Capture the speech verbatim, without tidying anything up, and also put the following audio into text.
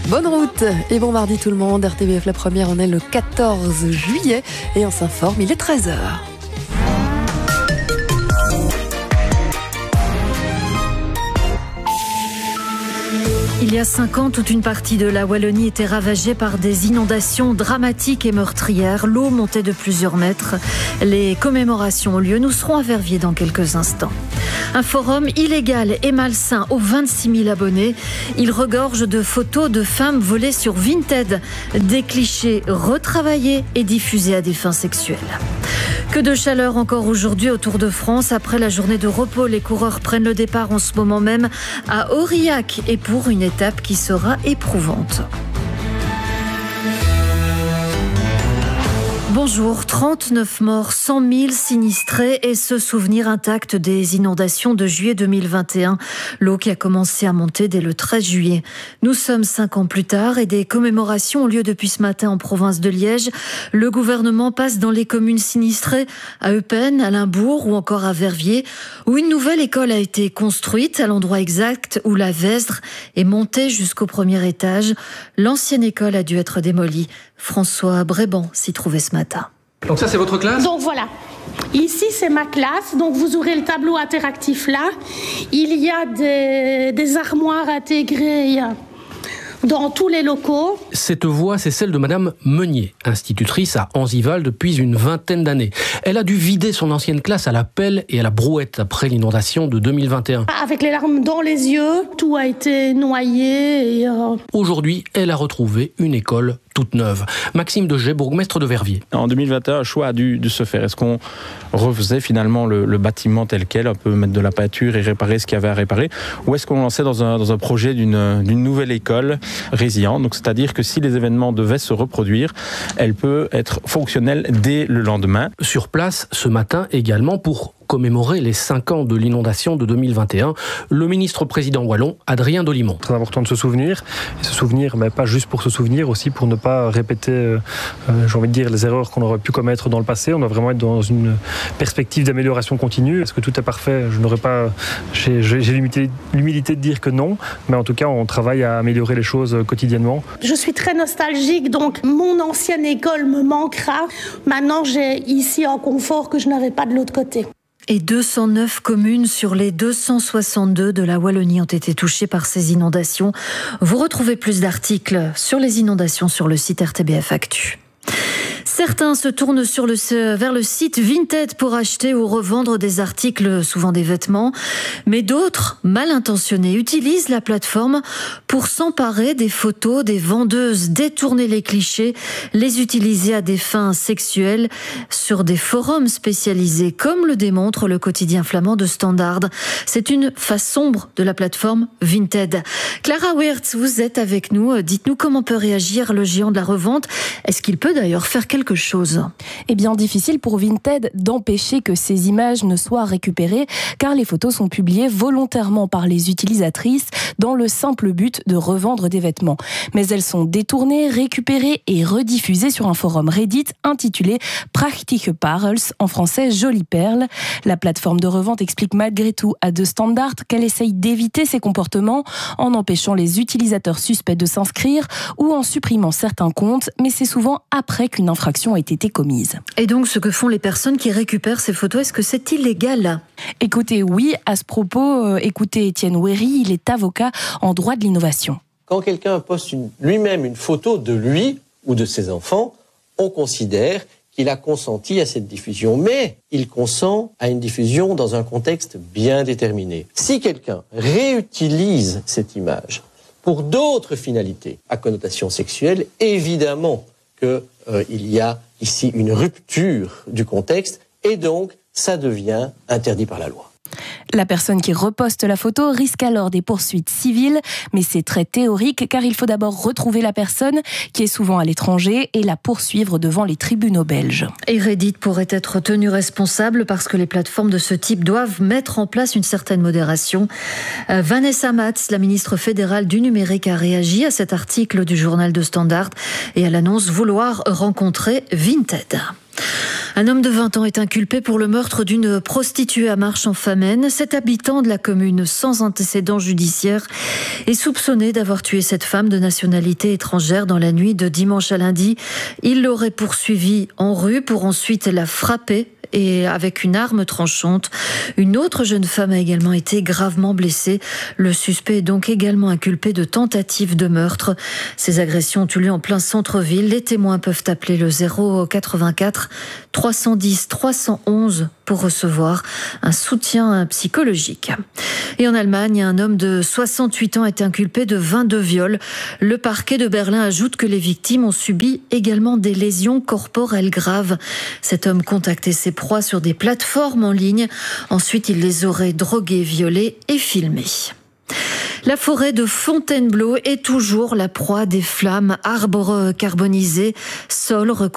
Bonne route et bon mardi tout le monde. R T B F La Première, on est le quatorze juillet et on s'informe, il est treize heures. Il y a cinq ans, toute une partie de la Wallonie était ravagée par des inondations dramatiques et meurtrières. L'eau montait de plusieurs mètres. Les commémorations ont lieu. Nous serons à Verviers dans quelques instants. Un forum illégal et malsain aux vingt-six mille abonnés. Il regorge de photos de femmes volées sur Vinted. Des clichés retravaillés et diffusés à des fins sexuelles. Que de chaleur encore aujourd'hui au Tour de France. Après la journée de repos, les coureurs prennent le départ en ce moment même à Aurillac et pour une étape qui sera éprouvante. Bonjour, trente-neuf morts, cent mille sinistrés et ce souvenir intact des inondations de juillet deux mille vingt et un. L'eau qui a commencé à monter dès le treize juillet. Nous sommes cinq ans plus tard et des commémorations ont lieu depuis ce matin en province de Liège. Le gouvernement passe dans les communes sinistrées, à Eupen, à Limbourg ou encore à Verviers, où une nouvelle école a été construite à l'endroit exact où la Vesdre est montée jusqu'au premier étage. L'ancienne école a dû être démolie. François Bréban s'y trouvait ce matin. Donc ça c'est votre classe ? Donc voilà, ici c'est ma classe, donc vous aurez le tableau interactif là. Il y a des, des armoires intégrées dans tous les locaux. Cette voix, c'est celle de Madame Meunier, institutrice à Anzival depuis une vingtaine d'années. Elle a dû vider son ancienne classe à la pelle et à la brouette après l'inondation de deux mille vingt et un. Avec les larmes dans les yeux, tout a été noyé. Et euh... Aujourd'hui, elle a retrouvé une école toute neuve. Maxime Degey, bourgmestre de Verviers. En deux mille vingt et un, un choix a dû, dû se faire. Est-ce qu'on refaisait finalement le, le bâtiment tel quel, un peu mettre de la peinture et réparer ce qu'il y avait à réparer, ou est-ce qu'on lançait dans un, dans un projet d'une, d'une nouvelle école résiliente, donc c'est-à-dire que si les événements devaient se reproduire, elle peut être fonctionnelle dès le lendemain. Sur place, ce matin également, pour commémorer les cinq ans de l'inondation de deux mille vingt et un, le ministre-président wallon, Adrien Dolimon. Très important de se souvenir, et se souvenir, mais pas juste pour se souvenir, aussi pour ne pas répéter, euh, j'ai envie de dire, les erreurs qu'on aurait pu commettre dans le passé. On doit vraiment être dans une perspective d'amélioration continue. Est-ce que tout est parfait ? Je n'aurais pas, j'ai, j'ai l'humilité, l'humilité de dire que non, mais en tout cas, on travaille à améliorer les choses quotidiennement. Je suis très nostalgique, donc mon ancienne école me manquera. Maintenant, j'ai ici un confort que je n'avais pas de l'autre côté. Et deux cent neuf communes sur les deux cent soixante-deux de la Wallonie ont été touchées par ces inondations. Vous retrouvez plus d'articles sur les inondations sur le site R T B F Actu. Certains se tournent sur le, vers le site Vinted pour acheter ou revendre des articles, souvent des vêtements. Mais d'autres, mal intentionnés, utilisent la plateforme pour s'emparer des photos des vendeuses, détourner les clichés, les utiliser à des fins sexuelles sur des forums spécialisés, comme le démontre le quotidien flamand de Standard. C'est une face sombre de la plateforme Vinted. Clara Wirtz, vous êtes avec nous. Dites-nous comment peut réagir le géant de la revente. Est-ce qu'il peut d'ailleurs faire quelque chose ? Eh bien, difficile pour Vinted d'empêcher que ces images ne soient récupérées, car les photos sont publiées volontairement par les utilisatrices dans le simple but de revendre des vêtements. Mais elles sont détournées, récupérées et rediffusées sur un forum Reddit intitulé Prachtige Parels, en français Jolies perles. La plateforme de revente explique malgré tout à The Standard qu'elle essaye d'éviter ces comportements en empêchant les utilisateurs suspects de s'inscrire ou en supprimant certains comptes, mais c'est souvent après qu'une infraction a été commise. Et donc, ce que font les personnes qui récupèrent ces photos, est-ce que c'est illégal ? Écoutez, oui, à ce propos, euh, écoutez Étienne Wéry, il est avocat en droit de l'innovation. Quand quelqu'un poste une, lui-même une photo de lui ou de ses enfants, on considère qu'il a consenti à cette diffusion. Mais il consent à une diffusion dans un contexte bien déterminé. Si quelqu'un réutilise cette image pour d'autres finalités à connotation sexuelle, évidemment qu'il euh, y a ici une rupture du contexte et donc ça devient interdit par la loi. La personne qui reposte la photo risque alors des poursuites civiles, mais c'est très théorique car il faut d'abord retrouver la personne qui est souvent à l'étranger et la poursuivre devant les tribunaux belges. Et Reddit pourrait être tenu responsable parce que les plateformes de ce type doivent mettre en place une certaine modération. Euh, Vanessa Matz, la ministre fédérale du numérique, a réagi à cet article du journal de Standard et elle annonce vouloir rencontrer Vinted. Un homme de vingt ans est inculpé pour le meurtre d'une prostituée à Marche-en-Famenne. Cet habitant de la commune sans antécédent judiciaire est soupçonné d'avoir tué cette femme de nationalité étrangère dans la nuit de dimanche à lundi. Il l'aurait poursuivie en rue pour ensuite la frapper et avec une arme tranchante. Une autre jeune femme a également été gravement blessée. Le suspect est donc également inculpé de tentative de meurtre. Ces agressions ont eu lieu en plein centre-ville. Les témoins peuvent appeler le zéro quatre-vingt-quatre trois cent dix trois cent onze pour recevoir un soutien psychologique. Et en Allemagne, un homme de soixante-huit ans est inculpé de vingt-deux viols. Le parquet de Berlin ajoute que les victimes ont subi également des lésions corporelles graves. Cet homme contactait ses proies sur des plateformes en ligne. Ensuite, il les aurait droguées, violées et filmées. La forêt de Fontainebleau est toujours la proie des flammes. Arbres carbonisés, sols recouverts